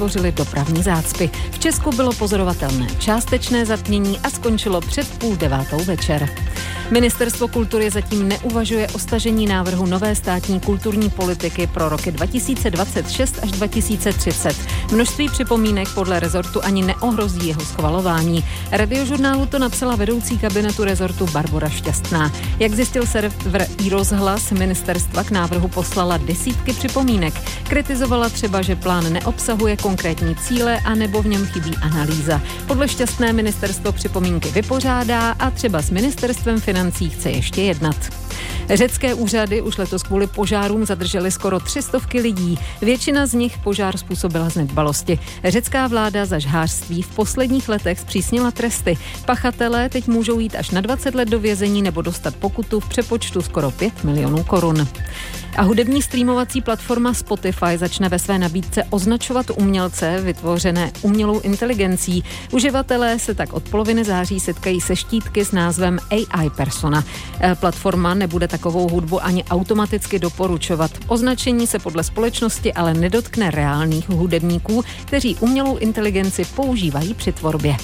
vytvořily dopravní zácpy. V Česku bylo pozorovatelné částečné zatmění a skončilo před 8:30 večer. Ministerstvo kultury zatím neuvažuje o stažení návrhu nové státní kulturní politiky pro roky 2026 až 2030. Množství připomínek podle rezortu ani neohrozí jeho schvalování. Radiožurnálu to napsala vedoucí kabinetu rezortu Barbora Šťastná. Jak zjistil server iRozhlas, ministerstva k návrhu poslala desítky připomínek. Kritizovala třeba, že plán neobsahuje konkrétní cíle a nebo v něm chybí analýza. Podle Šťastné ministerstvo připomínky vypořádá a třeba s ministerstvem financí chce ještě jednat. Řecké úřady už letos kvůli požárům zadržely skoro 300 lidí. Většina z nich požár způsobila z nedbalosti. Řecká vláda za žhářství v posledních letech zpřísnila tresty. Pachatelé teď můžou jít až na 20 let do vězení nebo dostat pokutu v přepočtu skoro 5 milionů korun. A hudební streamovací platforma Spotify začne ve své nabídce označovat umělce vytvořené umělou inteligencí. Uživatelé se tak od poloviny září setkají se štítky s názvem AI persona. Platforma nebude takovou hudbu ani automaticky doporučovat. Označení se podle společnosti ale nedotkne reálných hudebníků, kteří umělou inteligenci používají při tvorbě.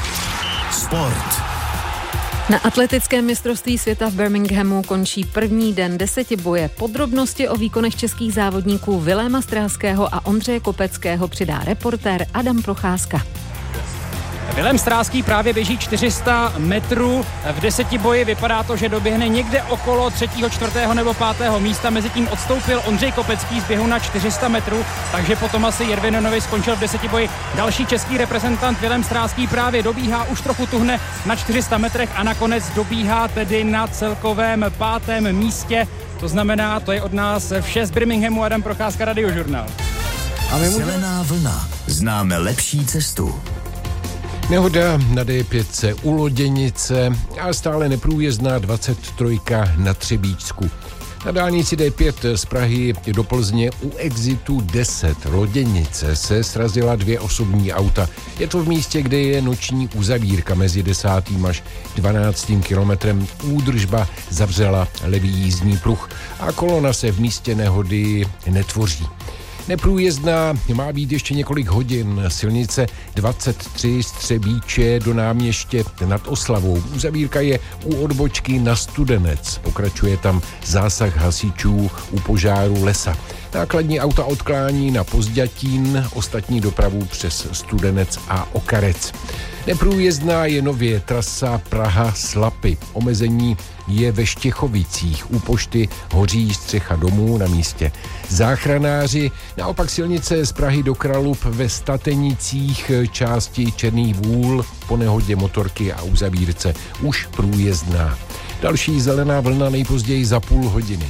Sport. Na atletickém mistrovství světa v Birminghamu končí první den 10 boje. Podrobnosti o výkonech českých závodníků Viléma Stráského a Ondřeje Kopeckého přidá reportér Adam Procházka. Vilém Stráský právě běží 400 metrů v 10 boji. Vypadá to, že doběhne někde okolo 3., 4. nebo 5. místa. Mezitím odstoupil Ondřej Kopecký z běhu na 400 metrů, takže potom asi Jervinovi skončil v 10 boji. Další český reprezentant Vilém Stráský právě dobíhá, už trochu tuhne na 400 metrech a nakonec dobíhá tedy na celkovém 5. místě. To znamená, to je od nás vše z Birminghamu. Adam Procházka, Radiožurnál. Zelená vlna. Známe lepší cestu. Nehoda na D5 u Loděnice a stále neprůjezdná 23 na Třebíčsku. Na dálnici D5 z Prahy do Plzně u exitu 10 Loděnice se srazila 2 osobní auta. Je to v místě, kde je noční uzavírka mezi 10. až 12. kilometrem. Údržba zavřela levý jízdní pruh a kolona se v místě nehody netvoří. Neprůjezdná má být ještě několik hodin. Silnice 23 z Třebíče do Náměště nad Oslavou. Uzavírka je u odbočky na Studenec. Pokračuje tam zásah hasičů u požáru lesa. Nákladní auta odklání na Pozdětín, ostatní dopravu přes Studenec a Okarec. Neprůjezdná je nově trasa Praha-Slapy. Omezení je ve Štěchovicích. U pošty hoří střecha domů na místě. Záchranáři naopak silnice z Prahy do Kralup ve Statenicích části Černých Vůl po nehodě motorky a uzavírce už průjezdná. Další zelená vlna nejpozději za půl hodiny.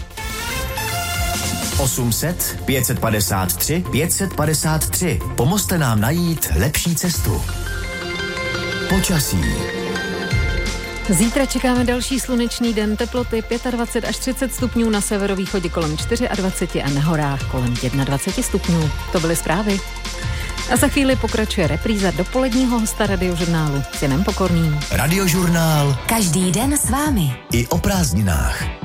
800 553 553. Pomozte nám najít lepší cestu. Počasí. Zítra čekáme další slunečný den, teploty 25 až 30 stupňů, na severovýchodě kolem 24 a na horách kolem 21 stupňů. To byly zprávy. A za chvíli pokračuje repríza dopoledního hosta Radiožurnálu s Janem Pokorným. Radiožurnál. Každý den s vámi. I o prázdninách.